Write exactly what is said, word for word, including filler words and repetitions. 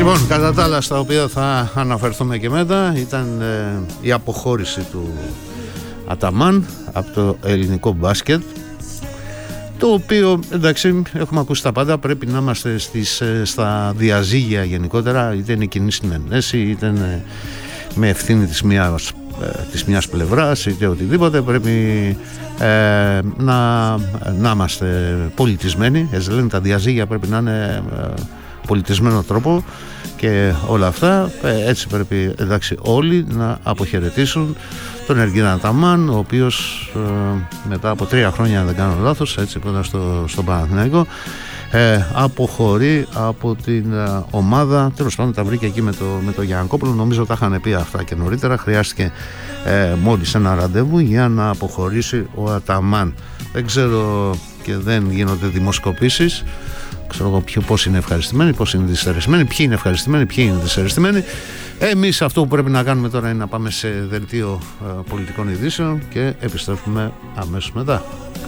Λοιπόν, κατά τα άλλα στα οποία θα αναφερθούμε και μετά ήταν ε, η αποχώρηση του Αταμάν από το ελληνικό μπάσκετ, το οποίο, εντάξει, έχουμε ακούσει τα πάντα, πρέπει να είμαστε στις, στα διαζύγια γενικότερα, είτε είναι κοινή συνενέση, είτε είναι με ευθύνη της μιας, της μιας πλευράς, είτε οτιδήποτε, πρέπει ε, να, να είμαστε πολιτισμένοι. Έτσι λένε, τα διαζύγια πρέπει να είναι ε, πολιτισμένο τρόπο και όλα αυτά, ε, έτσι πρέπει, εντάξει, όλοι να αποχαιρετήσουν τον Εργίνα Αταμάν, ο οποίος ε, μετά από τρία χρόνια, αν δεν κάνω λάθος, έτσι που ήταν στο, στον Παναθηναϊκό, ε, αποχωρεί από την ε, ομάδα. Τέλος πάντων τα βρήκε εκεί με το, με το Γιαννακόπουλο, νομίζω τα είχαν πει αυτά και νωρίτερα. Χρειάστηκε ε, μόλις ένα ραντεβού για να αποχωρήσει ο Αταμάν. Δεν ξέρω και δεν γίνονται δημοσκοπήσεις, ξέρω εγώ πώς είναι ευχαριστημένοι, πώς είναι δυσαρεστημένοι, ποιοι είναι ευχαριστημένοι, ποιοι είναι δυσαρεστημένοι. Εμείς αυτό που πρέπει να κάνουμε τώρα είναι να πάμε σε δελτίο ε, πολιτικών ειδήσεων και επιστρέφουμε αμέσως μετά.